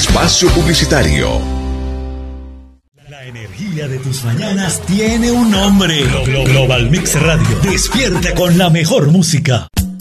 Espacio publicitario. La energía de tus mañanas tiene un nombre. Global Mix Radio. Despierta con la mejor música.